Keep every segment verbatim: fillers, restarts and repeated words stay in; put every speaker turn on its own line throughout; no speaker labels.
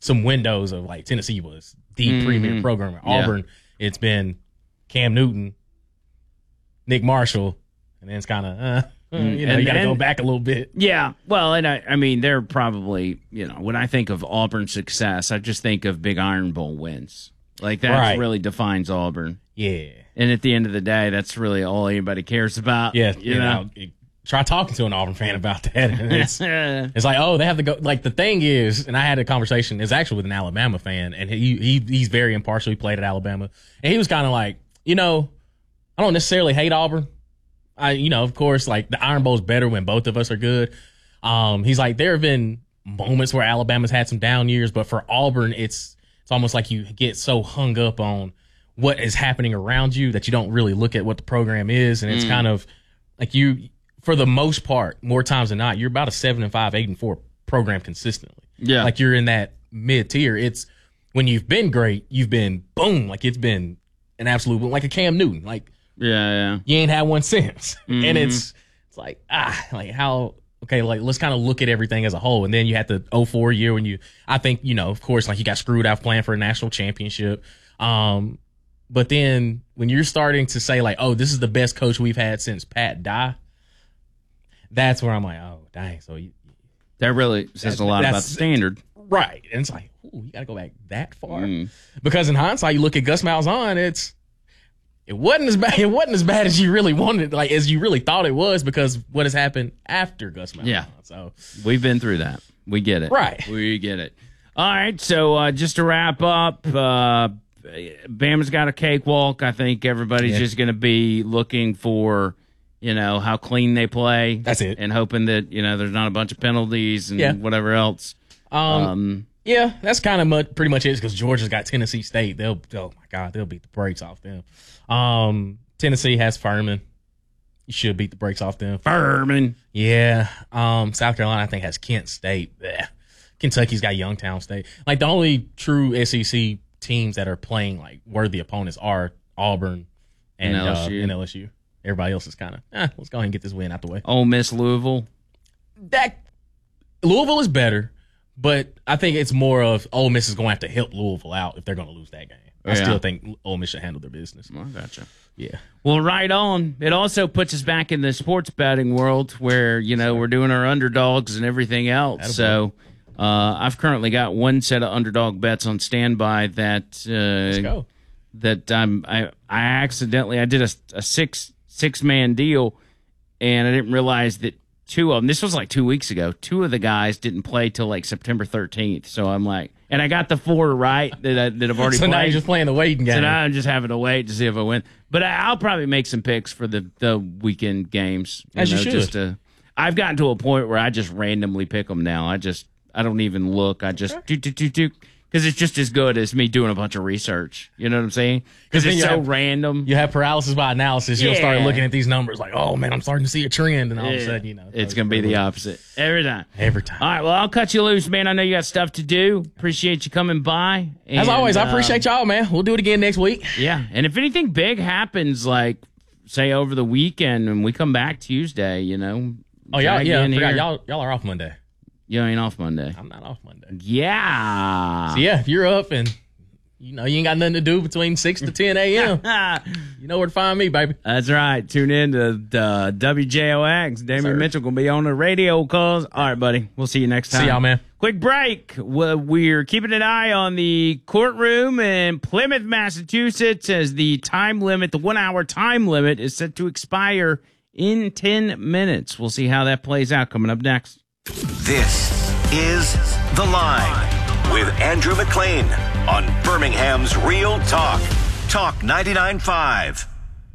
some windows of like Tennessee was the
Mm-hmm.
premier program. At
Yeah.
Auburn, it's been Cam Newton, Nick Marshall, and then it's kind of, uh, uh, you know,
And-
you got to go
and-
back a little bit.
Yeah, well, and I, I mean, they're probably, you know, when I think of Auburn success, I just think of Big Iron Bowl wins. Like, that
Right.
really defines Auburn.
Yeah.
And at the end of the day, that's really all anybody cares about.
Yeah.
You
You
know?
know, try talking to an Auburn fan about that. And it's, it's like, oh, they have to go. Like, the thing is, and I had a conversation, it's actually with an Alabama fan, and he, he he's very impartial. He played at Alabama. And he was kind of like, you know, I don't necessarily hate Auburn. I, you know, of course, like, the Iron Bowl is better when both of us are good. Um, he's like, there have been moments where Alabama's had some down years, but for Auburn, it's it's almost like you get so hung up on what is happening around you that you don't really look at what the program is. And it's
Mm.
kind of like you, for the most part, more times than not, you're about a seven and five, eight and four program consistently.
Yeah.
Like, you're in that mid tier. It's when you've been great, you've been boom, like it's been an absolute, like a Cam Newton. Like,
Yeah, yeah.
you ain't had one since.
Mhm.
And it's it's like, ah, like how, okay, like let's kind of look at everything as a whole. And then you had the oh four year when you, I think, you know, of course, like you got screwed out playing for a national championship. Um, but then when you're starting to say like, oh, this is the best coach we've had since Pat Dye, that's where I'm like, oh, dang. So you,
That really says a lot about the
that's-
standard.
right. And it's like, ooh, you got to go back that far.
Mm.
Because in hindsight, you look at Gus Malzahn, it's, it wasn't as bad. It wasn't as bad as you really wanted, like as you really thought it was, because what has happened after Gus Malzahn.
Yeah.
So
We've been through that. We get it.
Right.
We get it. All right. So uh, just to wrap up, uh, Bama's got a cakewalk. I think everybody's
Yeah.
just going to be looking for, you know, how clean they play.
That's it.
And hoping that, you know, there's not a bunch of penalties and
Yeah.
whatever else.
um,
Um,
yeah, that's kind of much, pretty much it. Because Georgia's got Tennessee State. They'll, oh my God, they'll beat the brakes off them. Um, Tennessee has Furman. You should beat the brakes off them.
Furman.
Yeah. Um, South Carolina, I think, has Kent State. Blech. Kentucky's got Youngstown State. Like, the only true S E C teams that are playing like worthy opponents are Auburn and,
And
uh,
L S U.
and L S U. Everybody else is kind of, eh, let's go ahead and get this win out the way.
Ole Miss, Louisville.
That Louisville is better, but I think it's more of Ole Miss is going to have to help Louisville out if they're going to lose that game. I
Yeah.
still think Ole Miss should handle their business.
I gotcha.
Yeah.
Well, right on. It also puts us back in the sports betting world where, you know, we're doing our underdogs and everything else. So uh, I've currently got one set of underdog bets on standby that
Let's
uh,
go.
that I'm, I I accidentally I did a, a six six man deal and I didn't realize that two of them. This was like two weeks ago. Two of the guys didn't play till like September thirteenth. So I'm like, and I got the four right that I, that I've already
So
played.
now you're just playing the waiting game.
So now I'm just having to wait to see if I win. But I, I'll probably make some picks for the, the weekend games.
As you should.
Just to, I've gotten to a point where I just randomly pick them now. I just I don't even look. I just do do do do because it's just as good as me doing a bunch of research. You know what I'm saying? Because
then
it's
you
so
have-
random.
You have paralysis by analysis. You'll start
Yeah.
looking at these numbers like, oh, man, I'm starting to see a trend. And all of a
Yeah.
sudden, you know.
It's going to be the opposite every time.
Every time.
All right, well, I'll cut you loose, man. I know you got stuff to do. Appreciate you coming by.
As
And,
always, I
um,
appreciate y'all, man. We'll do it again next week.
Yeah, and if anything big happens, like say over the weekend, and we come back Tuesday, you know.
Oh, y'all,
drag
yeah.
you
I
in
forgot.
here.
Y'all, y'all are off Monday.
You ain't off Monday.
I'm not off Monday.
Yeah.
So, yeah, if you're up and, you know, you ain't got nothing to do between six to ten a.m., you know where to find me, baby.
That's right. Tune in to the W J O X. Damian
sir.
Mitchell going to be on the radio calls. All right, buddy. We'll see you next time.
See y'all, man.
Quick break. Well, We're keeping an eye on the courtroom in Plymouth, Massachusetts, as the time limit, the one-hour time limit, is set to expire in ten minutes. We'll see how that plays out coming up next.
This is The Line with Andrew McLean on Birmingham's Real Talk. Talk ninety-nine point five.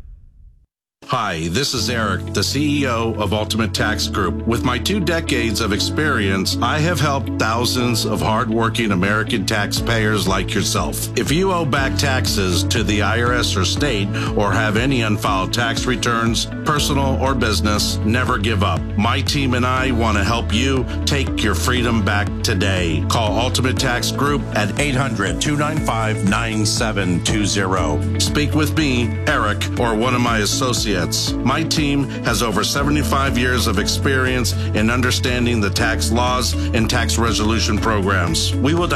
Hi, this is Eric, the C E O of Ultimate Tax Group. With my two decades of experience, I have helped thousands of hardworking American taxpayers like yourself. If you owe back taxes to the I R S or state, or have any unfiled tax returns, personal or business, never give up. My team and I want to help you take your freedom back today. Call Ultimate Tax Group at eight hundred, two nine five, nine seven two zero. Speak with me, Eric, or one of my associates. My team has over seventy-five years of experience in understanding the tax laws and tax resolution programs. We will